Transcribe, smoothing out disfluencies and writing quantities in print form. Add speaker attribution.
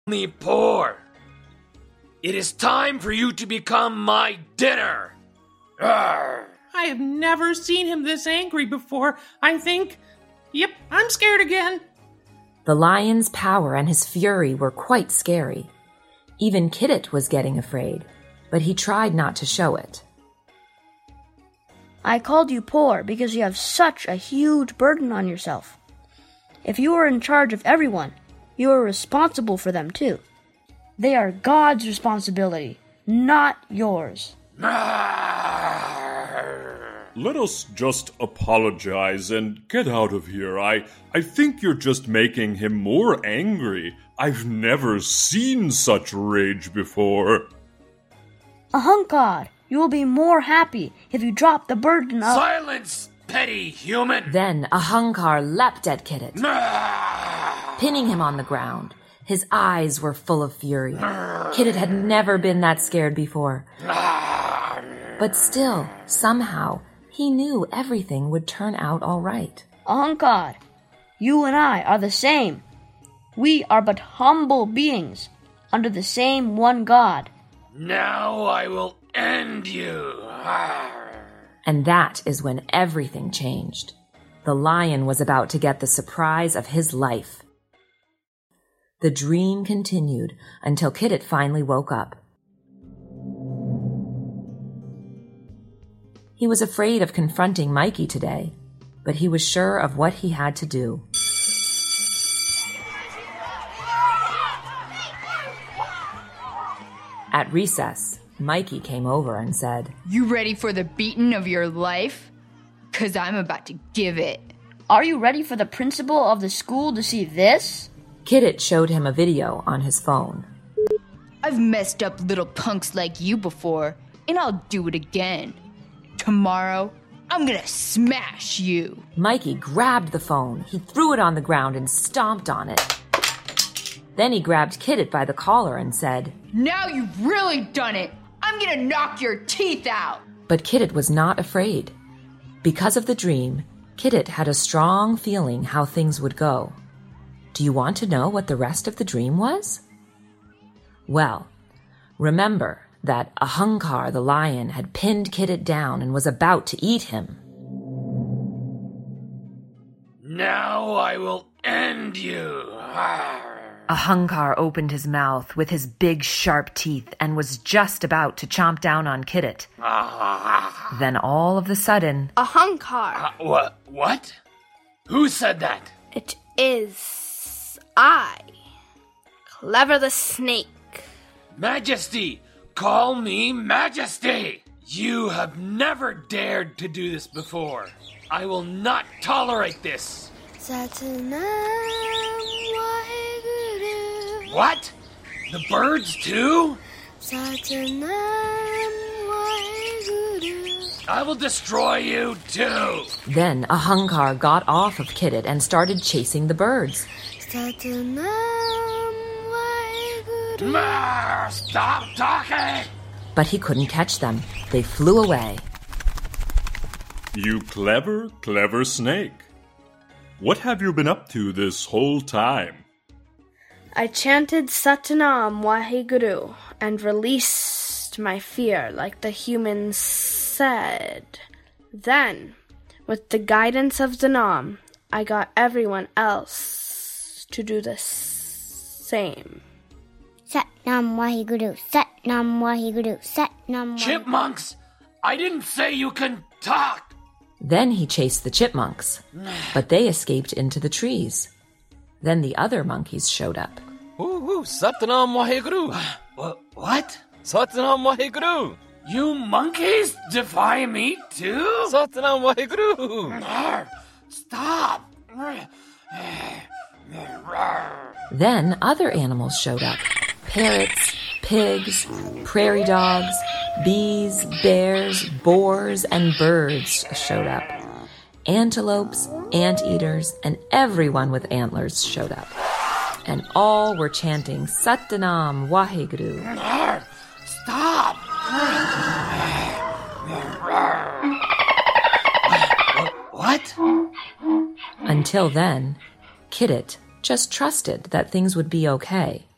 Speaker 1: me poor. It is time for you to become my dinner. Arr.
Speaker 2: I have never seen him this angry before. I think... Yep, I'm scared again.
Speaker 3: The lion's power and his fury were quite scary. Even Kiddet was getting afraid, but he tried not to show it.
Speaker 4: I called you poor because you have such a huge burden on yourself. If you were in charge of everyone, you are responsible for them too. They are God's responsibility, not yours.
Speaker 5: Let us just apologize and get out of here. I think you're just making him more angry. I've never seen such rage before.
Speaker 4: Ahankar, you will be more happy if you drop the burden of...
Speaker 1: Silence, petty human!
Speaker 3: Then Ahankar leapt at Kiddet, pinning him on the ground. His eyes were full of fury. Kiddet had never been that scared before. But still, somehow, he knew everything would turn out all right.
Speaker 4: Ahankar, you and I are the same. We are but humble beings under the same one God.
Speaker 1: Now I will end you.
Speaker 3: And that is when everything changed. The lion was about to get the surprise of his life. The dream continued until Kiddet finally woke up. He was afraid of confronting Mikey today, but he was sure of what he had to do. At recess, Mikey came over and said,
Speaker 6: "You ready for the beating of your life? 'Cause I'm about to give it."
Speaker 4: Are you ready for the principal of the school to see this?
Speaker 3: Kiddet showed him a video on his phone.
Speaker 6: I've messed up little punks like you before, and I'll do it again. Tomorrow, I'm gonna smash you.
Speaker 3: Mikey grabbed the phone. He threw it on the ground and stomped on it. Then he grabbed Kiddet by the collar and said,
Speaker 6: "Now you've really done it. I'm gonna knock your teeth out."
Speaker 3: But Kiddet was not afraid. Because of the dream, Kiddet had a strong feeling how things would go. Do you want to know what the rest of the dream was? Well, remember that Ahankar the lion had pinned Kiddet down and was about to eat him.
Speaker 1: Now I will end you.
Speaker 3: Ahankar opened his mouth with his big sharp teeth and was just about to chomp down on Kiddet. Then all of a sudden...
Speaker 7: Ahankar.
Speaker 1: What? Who said that?
Speaker 7: It is I, Clever the Snake.
Speaker 1: Majesty! Call me Majesty! You have never dared to do this before. I will not tolerate this. What? The birds too? I will destroy you too.
Speaker 3: Then Ahankar got off of Kiddet and started chasing the birds.
Speaker 1: Stop talking!
Speaker 3: But he couldn't catch them. They flew away.
Speaker 5: You clever snake. What have you been up to this whole time?
Speaker 7: I chanted Satnam Waheguru and released my fear like the humans said. Then, with the guidance of Zanam, I got everyone else to do the same.
Speaker 8: Satnam Waheguru, Satnam Waheguru, Satnam Waheguru.
Speaker 1: Chipmunks! I didn't say you can talk!
Speaker 3: Then he chased the chipmunks, but they escaped into the trees. Then the other monkeys showed up.
Speaker 9: Satnam Waheguru.
Speaker 1: What?
Speaker 9: Satnam Waheguru.
Speaker 1: You monkeys defy me too?
Speaker 9: Satnam Waheguru.
Speaker 1: Stop!
Speaker 3: Then other animals showed up. Parrots, pigs, prairie dogs, bees, bears, boars, and birds showed up. Antelopes, anteaters, and everyone with antlers showed up. And all were chanting Satnam Waheguru.
Speaker 1: Stop! What?
Speaker 3: Until then, Kiddet just trusted that things would be okay.